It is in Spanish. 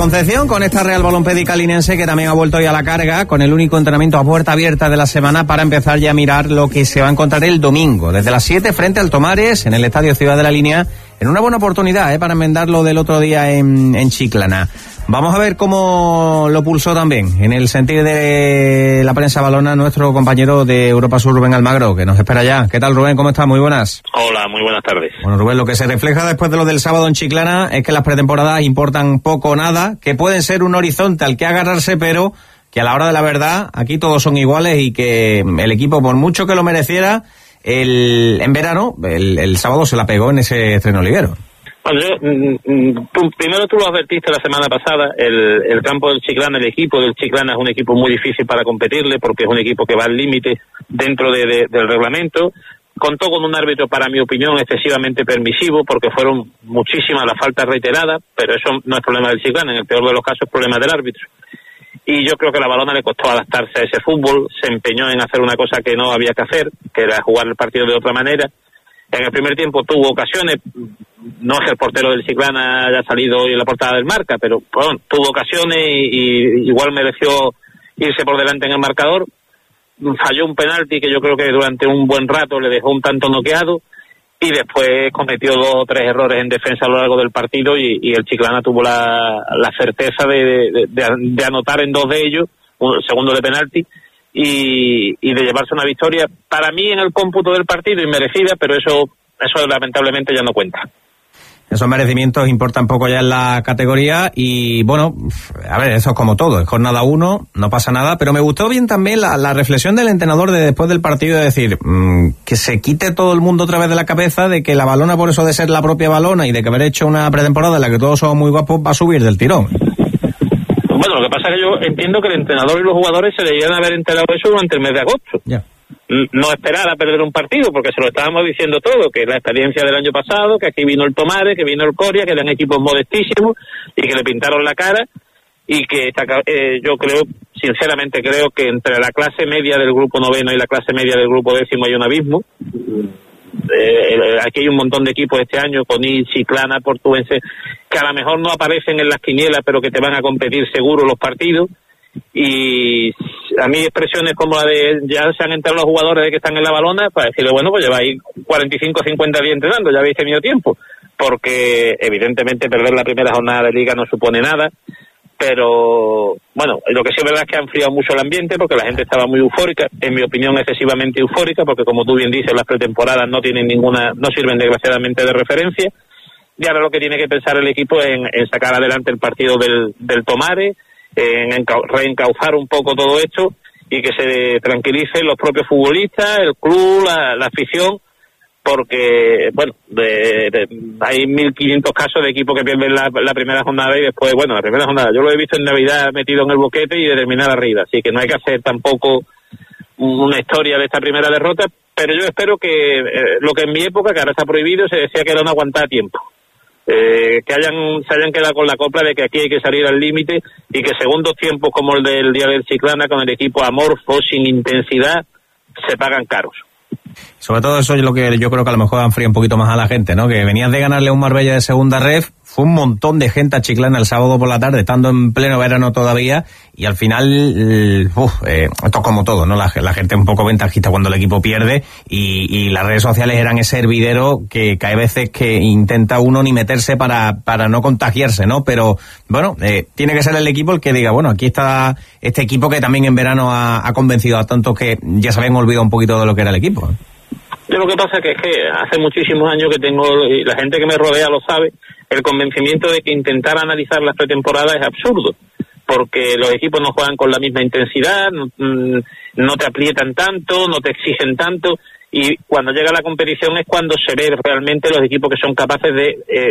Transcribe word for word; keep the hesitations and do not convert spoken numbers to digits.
Concepción con esta Real Balompédica Linense que también ha vuelto hoy a la carga con el único entrenamiento a puerta abierta de la semana para empezar ya a mirar lo que se va a encontrar el domingo desde las siete frente al Tomares en el Estadio Ciudad de la Línea, en una buena oportunidad ¿eh? para enmendar lo del otro día en, en Chiclana. Vamos a ver cómo lo pulsó también en el sentir de la prensa balona nuestro compañero de Europa Sur, Rubén Almagro, que nos espera ya. ¿Qué tal, Rubén? ¿Cómo estás? Muy buenas. Hola, muy buenas tardes. Bueno, Rubén, lo que se refleja después de lo del sábado en Chiclana es que las pretemporadas importan poco o nada, que pueden ser un horizonte al que agarrarse, pero que a la hora de la verdad aquí todos son iguales y que el equipo, por mucho que lo mereciera, el, en verano, el, el sábado se la pegó en ese estreno liguero. Bueno, yo, tú, primero tú lo advertiste la semana pasada, el, el campo del Chiclana, el equipo del Chiclana es un equipo muy difícil para competirle porque es un equipo que va al límite dentro de, de, del reglamento. Contó con un árbitro, para mi opinión, excesivamente permisivo porque fueron muchísimas las faltas reiteradas, pero eso no es problema del Chiclana, en el peor de los casos es problema del árbitro. Y yo creo que a la Balona le costó adaptarse a ese fútbol, se empeñó en hacer una cosa que no había que hacer, que era jugar el partido de otra manera. En el primer tiempo tuvo ocasiones, no es que el portero del Chiclana haya salido hoy en la portada del Marca, pero bueno, tuvo ocasiones y, y igual mereció irse por delante en el marcador. Falló un penalti que yo creo que durante un buen rato le dejó un tanto noqueado y después cometió dos o tres errores en defensa a lo largo del partido y, y el Chiclana tuvo la, la certeza de, de, de, de anotar en dos de ellos, un segundo de penalti, y, y de llevarse una victoria para mí en el cómputo del partido inmerecida, pero eso eso lamentablemente ya no cuenta. Esos merecimientos importan poco ya en la categoría y bueno, a ver, eso es como todo, es jornada uno, no pasa nada, pero me gustó bien también la, la reflexión del entrenador de después del partido de decir mmm, que se quite todo el mundo otra vez de la cabeza de que la Balona, por eso de ser la propia Balona y de que haber hecho una pretemporada en la que todos somos muy guapos, va a subir del tirón. Bueno, lo que pasa es que yo entiendo que el entrenador y los jugadores se deberían haber enterado de eso durante el mes de agosto. Ya. No esperar a perder un partido, porque se lo estábamos diciendo todo, que la experiencia del año pasado, que aquí vino el Tomares, que vino el Coria, que eran equipos modestísimos y que le pintaron la cara y que esta, eh, yo creo, sinceramente creo que entre la clase media del grupo noveno y la clase media del grupo décimo hay un abismo. Eh, aquí hay un montón de equipos este año, Conil, Chiclana, Portuense, que a lo mejor no aparecen en las quinielas, pero que te van a competir seguro los partidos. Y a mí expresiones como la de ya se han entrado los jugadores de que están en la Balona para decirle, bueno, pues lleváis cuarenta y cinco o cincuenta días entrenando, ya habéis tenido tiempo, porque evidentemente perder la primera jornada de liga no supone nada, pero bueno, lo que sí es verdad es que ha enfriado mucho el ambiente porque la gente estaba muy eufórica, en mi opinión excesivamente eufórica, porque como tú bien dices, las pretemporadas no tienen ninguna, no sirven desgraciadamente de referencia, y ahora lo que tiene que pensar el equipo es en, en sacar adelante el partido del, del Tomares, en encau- reencauzar un poco todo esto y que se tranquilicen los propios futbolistas, el club, la, la afición, porque, bueno, de, de, hay mil quinientos casos de equipos que pierden la, la primera jornada y después, bueno, la primera jornada, yo lo he visto en Navidad metido en el boquete y de terminar arriba, así que no hay que hacer tampoco una historia de esta primera derrota, pero yo espero que eh, lo que en mi época, que ahora está prohibido, se decía que era una aguantada a tiempo. Eh, que hayan se hayan quedado con la copla de que aquí hay que salir al límite y que segundos tiempos como el del día del Chiclana con el equipo amorfo, sin intensidad, se pagan caros. Sobre todo eso es lo que yo creo que a lo mejor han frío un poquito más a la gente, ¿no? Que venías de ganarle a un Marbella de segunda ref, fue un montón de gente a Chiclana el sábado por la tarde, estando en pleno verano todavía, y al final, uf, eh, esto es como todo, ¿no? La, la gente es un poco ventajista cuando el equipo pierde, y, y las redes sociales eran ese hervidero que, que hay veces que intenta uno ni meterse para, para no contagiarse, ¿no? Pero, bueno, eh, tiene que ser el equipo el que diga, bueno, aquí está este equipo que también en verano ha, ha convencido a tantos que ya se habían olvidado un poquito de lo que era el equipo, ¿eh? Yo lo que pasa es que, es que hace muchísimos años que tengo, y la gente que me rodea lo sabe, el convencimiento de que intentar analizar las pretemporadas es absurdo, porque los equipos no juegan con la misma intensidad, no, no te aprietan tanto, no te exigen tanto, y cuando llega la competición es cuando se ve realmente los equipos que son capaces de eh,